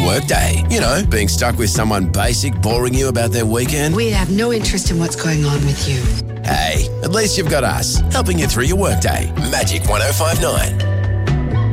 workday. You know, being stuck with someone basic boring you about their weekend. We have no interest in what's going on with you. Hey, at least you've got us, helping you through your workday. Magic 105.9.